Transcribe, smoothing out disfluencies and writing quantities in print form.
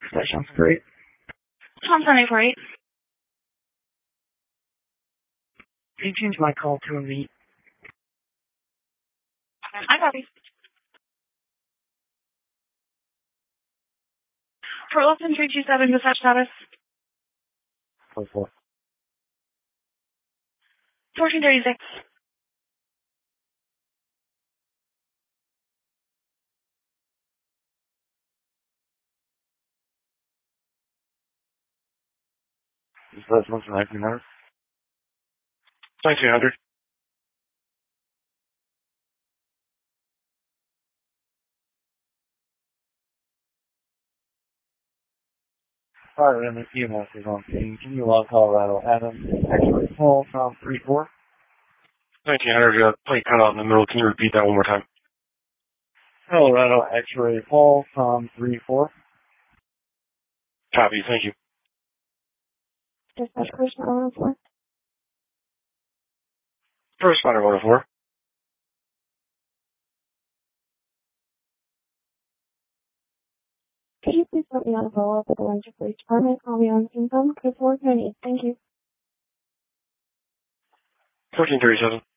That sounds great. Thompson 848. Can you change my call to a meet? I copy. For Wilson 327, dispatch status. 44. 1436. Is that something 1900? 1900. Fire EMS is on scene. Can you log Colorado Adams? X-ray call from 34. 1900, plate cut out in the middle. Can you repeat that one more time? Colorado X-ray call from 34. Copy, thank you. Dispatch person 104. First responder 104. Could you please let me on a follow-up with the Winter Police Department? I'll be on income. Code 498. Thank you. 1437.